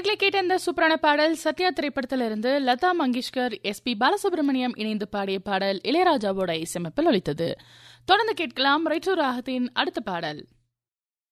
நேர்களை கேட்ட இந்த சூப்பரான பாடல் சத்யா திரைப்படத்திலிருந்து லதா மங்கேஷ்கர் SP பாலசுப்ரமணியம் இணைந்து பாடிய பாடல் இளையராஜாவோட இசையமைப்பில் ஒலித்தது. தொடர்ந்து கேட்கலாம் ரைட்ரோ ராகத்தின் அடுத்த பாடல்.